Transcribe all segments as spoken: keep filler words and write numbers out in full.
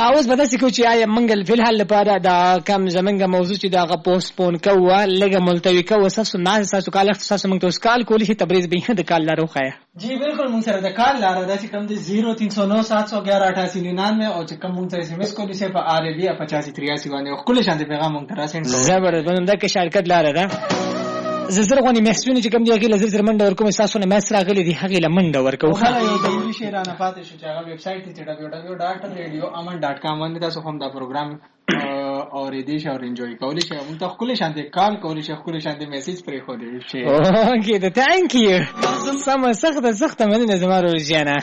اوس به داسې کوو چې آیا موږ فی الحال لپاره دا کم زمونږ موضوع چې دا هغه پوسټپون کوو لږه ملتوي کوو ستاسو نه ستاسو کال ستاسو موږ ته اوس کال کولی شي تبریز به د کال لاره وښایه. جی بالکل موږ سره د کال لاره دا چې کوم دی زیرو تین سو نو سات سو گیارہ اٹھاسی ننانوے او چې کوم موږ ته ایس ایم ایس کولی شي په آر ای بي پچاسی تریاسی باندې خپل شانتي پیغام موږ ته راسېند کوو. زبردست باندې دا کې شارکت لاره ده. زلزله غونې میسونه چې کوم دی هغې له زر زر منډه ورکوم ستاسو نه میس راغلی دي هغې له منډه ورکوو. خله یو ضروري شی رانه پاتې شو چې هغه ویب سایټ دی چې ډبلیو ډبلیو ډاټ ریډیو امن ډاټ کام باندې تاسو هم دا پروګرام اوریدی شئ او انجوای کولی شئ. موږ ته ښکلې شانتې کال کولی شئ ښکلې شانتې میسیج پرېښودی شئ. اوکې د تhank you سمه سخته سخته مننه زما روژیانه.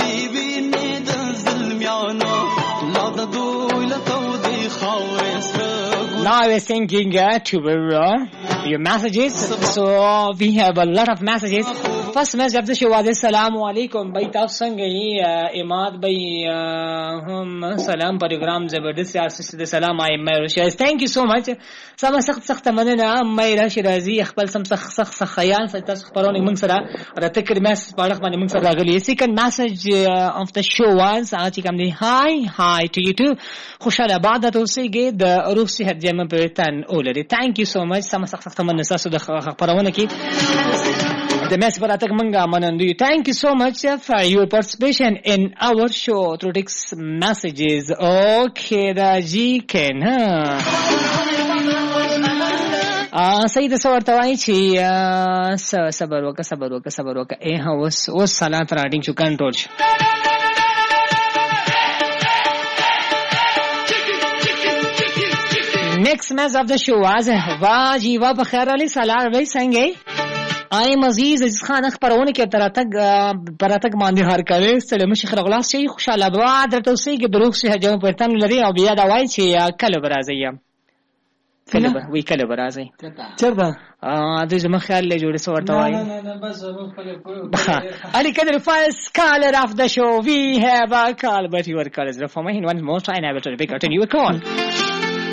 Now I was thinking uh, to uh, your messages. So we have a lot of messages. First message of the show was Assalamu alaikum. Bhai taaf sange hi Imad bhai hum salam program zabardast yaar sister salam I my Rashid. Thank you so much. Sama sakht sakht manana my Rashid Razi khpal sam sakh sakh sakh khayal tas khbarone mung sara ratakir message padakh mane mung sara gali. Second message uh, of the show was aati kam hi hi to you too. Khushal abadat usige the ruh sihat jama petan olari. Thank you so much. Sama sakht sakht manana sasu the khbarone ki the message for atak manga manandu. Thank you so much for your participation in our show through text messages. Okay Raji Ken ha ah sayyid sawartawai chi sabar waka sabar waka sabar waka eh ha was was salat riding to control. Next message of the show was wa ji wa bakhair ali salat bhai sange آی مزید عزیز خان خبرونه کې تراتګ پراتګ باندې هر کله ستړي مشي خلغلاس شي خوشاله بعد درته سي کې دروغ شي هجوم پرتن لري او بیا دا وای چې کله برازي کله وی کله برازي چرته ا د زما خیال له جوړه سورته وای نه نه بس خپل Ali Kadir first caller of the show we have a call but your call is from him once more try and I will try to pick out a new call.